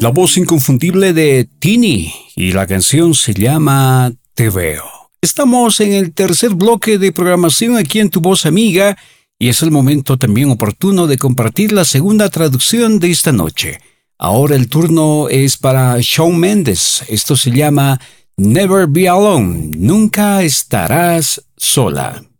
La voz inconfundible de Tini y la canción se llama Te Veo. Estamos en el tercer bloque de programación aquí en Tu Voz Amiga y es el momento también oportuno de compartir la segunda traducción de esta noche. Ahora el turno es para Shawn Mendes. Esto se llama Never Be Alone. Nunca estarás sola.